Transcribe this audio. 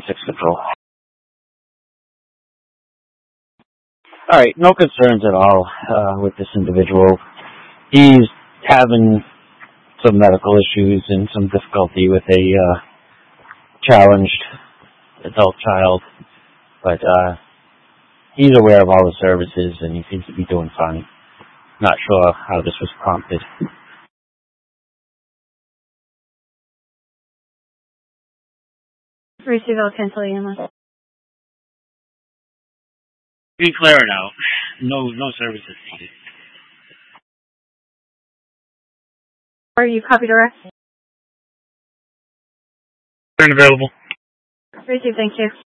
6 Control. Alright, no concerns at all with this individual. He's having some medical issues and some difficulty with a challenged adult child, but he's aware of all the services and he seems to be doing fine. Not sure how this was prompted. Receive all cancel EMS. You can clear it out. No services needed. Are you copy direct? Available. Receive, thank you.